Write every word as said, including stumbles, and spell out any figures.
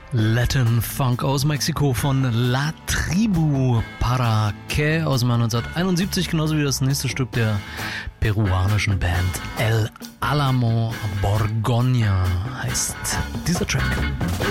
Latin Funk aus Mexiko von La Tribu Para Que aus dem Jahr neunzehnhunderteinundsiebzig, genauso wie das nächste Stück der peruanischen Band El Álamo Borgoña heißt dieser Track.